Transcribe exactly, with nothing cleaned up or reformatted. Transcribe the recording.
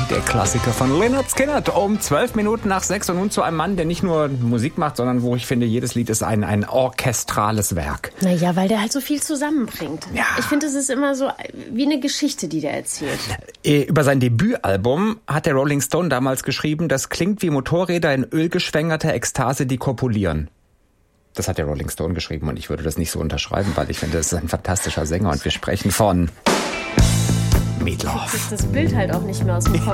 der Klassiker von Lynyrd Skynyrd um zwölf Minuten nach sechs und nun zu einem Mann, der nicht nur Musik macht, sondern wo ich finde, jedes Lied ist ein, ein orchestrales Werk. Naja, weil der halt so viel zusammenbringt. Ja. Ich finde, es ist immer so wie eine Geschichte, die der erzählt. Über sein Debütalbum hat der Rolling Stone damals geschrieben, das klingt wie Motorräder in ölgeschwängerter Ekstase, die kopulieren. Das hat der Rolling Stone geschrieben und ich würde das nicht so unterschreiben, weil ich finde, das ist ein fantastischer Sänger und wir sprechen von Meat Loaf. Ich krieg das Bild halt auch nicht mehr aus dem Kopf.